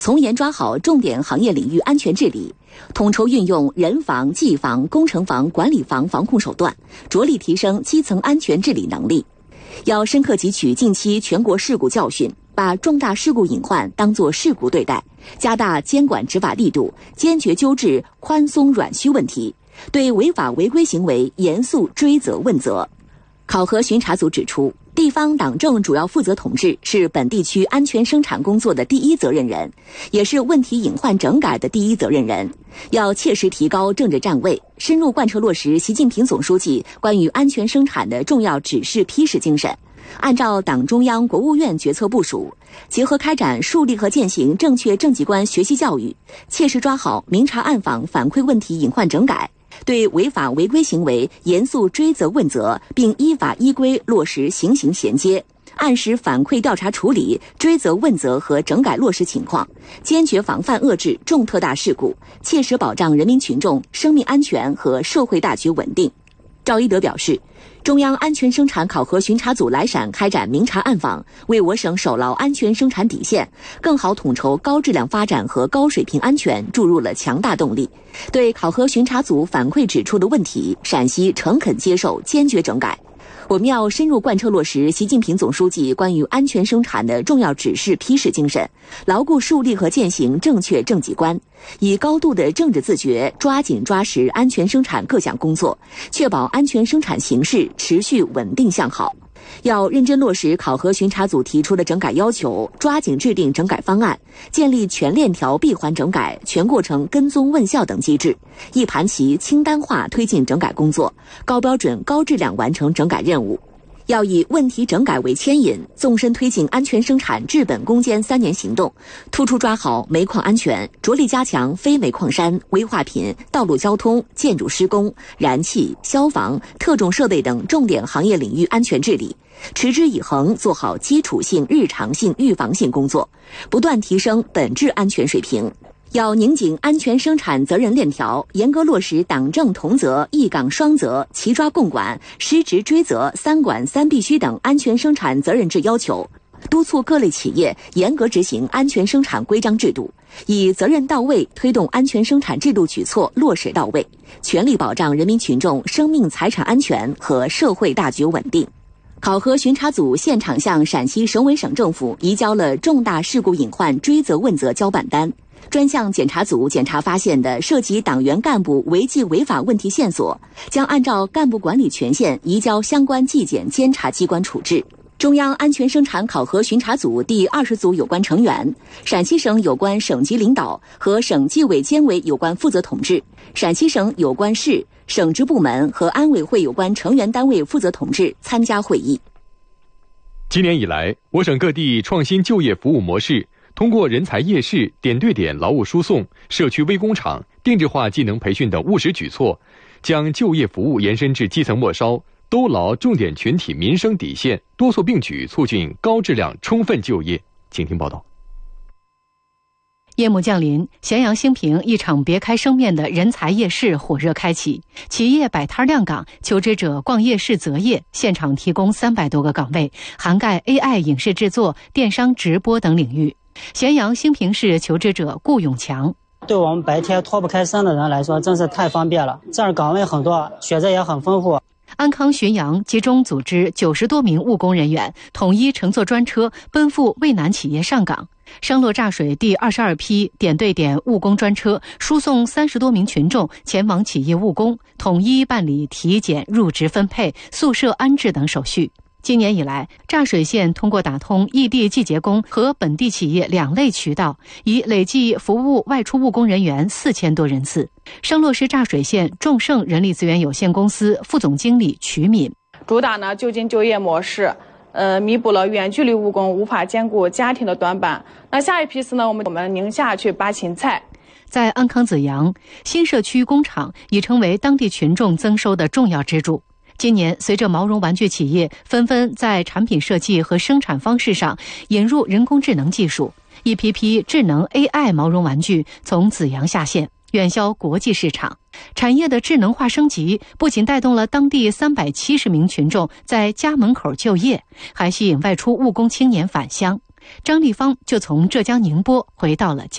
从严抓好重点行业领域安全治理，统筹运用人防、技防、工程防、管理防防控手段，着力提升基层安全治理能力。要深刻汲取近期全国事故教训，把重大事故隐患当作事故对待，加大监管执法力度，坚决纠治宽松软虚问题，对违法违规行为严肃追责问责。考核巡查组指出，地方党政主要负责同志是本地区安全生产工作的第一责任人，也是问题隐患整改的第一责任人。要切实提高政治站位，深入贯彻落实习近平总书记关于安全生产的重要指示批示精神，按照党中央、国务院决策部署，结合开展树立和践行正确政绩观学习教育，切实抓好明察暗访反馈问题隐患整改，对违法违规行为严肃追责问责，并依法依规落实刑刑衔接，按时反馈调查处理追责问责和整改落实情况，坚决防范遏制重特大事故，切实保障人民群众生命安全和社会大局稳定。赵一德表示，中央安全生产考核巡查组来陕开展明察暗访，为我省守牢安全生产底线，更好统筹高质量发展和高水平安全注入了强大动力。对考核巡查组反馈指出的问题，陕西诚恳接受，坚决整改。我们要深入贯彻落实习近平总书记关于安全生产的重要指示批示精神，牢固树立和践行正确政绩观，以高度的政治自觉抓紧抓实安全生产各项工作，确保安全生产形势持续稳定向好。要认真落实考核巡查组提出的整改要求，抓紧制定整改方案，建立全链条闭环整改、全过程跟踪问效等机制，一盘棋清单化推进整改工作，高标准高质量完成整改任务。要以问题整改为牵引，纵深推进安全生产治本攻坚3年行动，突出抓好煤矿安全，着力加强非煤矿山、危化品、道路交通、建筑施工、燃气、消防、特种设备等重点行业领域安全治理，持之以恒做好基础性、日常性、预防性工作，不断提升本质安全水平。要拧紧安全生产责任链条，严格落实党政同责、一岗双责、齐抓共管、失职追责、3管3必须等安全生产责任制要求，督促各类企业严格执行安全生产规章制度，以责任到位推动安全生产制度举措落实到位，全力保障人民群众生命财产安全和社会大局稳定。考核巡查组现场向陕西省委省政府移交了重大事故隐患追责问责交办单，专项检查组检查发现的涉及党员干部违纪违法问题线索，将按照干部管理权限移交相关纪检监察机关处置。中央安全生产考核巡查组第20组有关成员，陕西省有关省级领导和省纪委监委有关负责同志，陕西省有关市、省直部门和安委会有关成员单位负责同志参加会议。 今年以来，我省各地创新就业服务模式，通过人才夜市、点对点劳务输送、社区微工厂、定制化技能培训等务实举措，将就业服务延伸至基层末梢，兜牢重点群体民生底线，多措并举促进高质量充分就业。请听报道。 夜幕降临，咸阳兴平一场别开生面的人才夜市火热开启，企业摆摊亮岗，求职者逛夜市择业，现场提供300多个岗位，涵盖 AI 影视制作、电商直播等领域。咸阳兴平市求职者顾永强： 对我们白天脱不开身的人来说，真是太方便了，这儿岗位很多，选择也很丰富。 安康浔阳集中组织90多名务工人员，统一乘坐专车奔赴渭南企业上岗。商洛柞水第22批点对点务工专车输送30多名群众前往企业务工，统一办理体检、入职分配、宿舍安置等手续。今年以来，柞水县通过打通异地季节工和本地企业2类渠道，已累计服务外出务工人员4000多人次。商洛市柞水县众盛人力资源有限公司副总经理曲敏： 主打呢就近就业模式，弥补了远距离务工无法兼顾家庭的短板。那下一批次呢，我们宁夏去拔芹菜。 在安康子阳，新社区工厂已成为当地群众增收的重要支柱。今年，随着毛绒玩具企业纷纷在产品设计和生产方式上引入人工智能技术，一批批智能 AI 毛绒玩具从子阳下线，远销国际市场。产业的智能化升级不仅带动了当地370名群众在家门口就业，还吸引外出务工青年返乡。张立芳就从浙江宁波回到了家。